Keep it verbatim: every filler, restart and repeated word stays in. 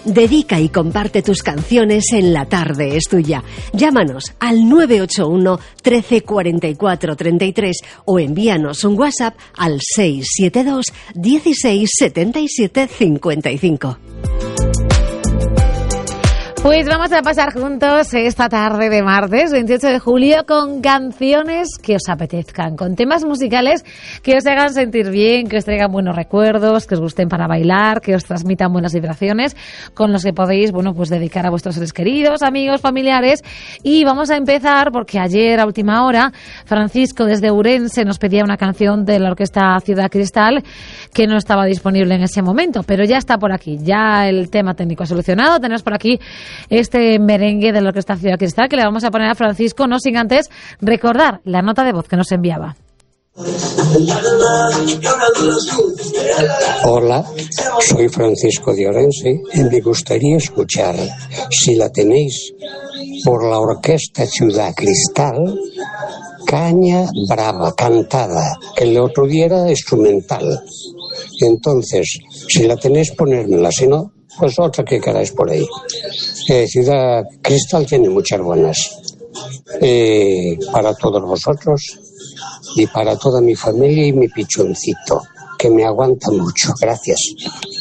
Dedica y comparte tus canciones en La Tarde es Tuya. Llámanos al nueve ocho uno, trece, cuarenta y cuatro, treinta y tres o envíanos un WhatsApp al seis siete dos, dieciséis, setenta y siete, cincuenta y cinco. Pues vamos a pasar juntos esta tarde de martes, veintiocho de julio, con canciones que os apetezcan, con temas musicales que os hagan sentir bien, que os traigan buenos recuerdos, que os gusten para bailar, que os transmitan buenas vibraciones, con los que podéis, bueno, pues dedicar a vuestros seres queridos, amigos, familiares. Y vamos a empezar porque ayer, a última hora, Francisco desde Ourense nos pedía una canción de la Orquesta Ciudad Cristal que no estaba disponible en ese momento, pero ya está por aquí, ya el tema técnico solucionado. Tenemos por aquí este merengue de la Orquesta Ciudad Cristal que le vamos a poner a Francisco, no sin antes recordar la nota de voz que nos enviaba. Hola, soy Francisco de Ourense y me gustaría escuchar, si la tenéis, por la Orquesta Ciudad Cristal, Caña Brava, cantada, que el otro día era instrumental. Entonces, si la tenéis, ponérmela, si no, pues otra que queráis por ahí. Eh, Ciudad Cristal tiene muchas buenas. Eh, para todos vosotros y para toda mi familia y mi pichoncito, que me aguanta mucho. Gracias.